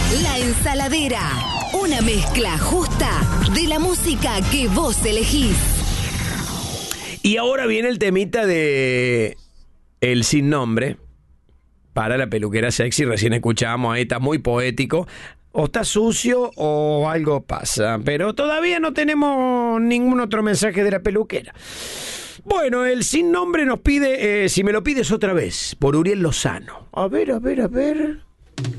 La Ensaladera, una mezcla justa de la música que vos elegís. Y ahora viene el temita de el sin nombre para la peluquera sexy. Recién escuchábamos ahí, está muy poético. O está sucio o algo pasa, pero todavía no tenemos ningún otro mensaje de la peluquera. Bueno, el sin nombre nos pide, si me lo pides otra vez, por Uriel Lozano. A ver.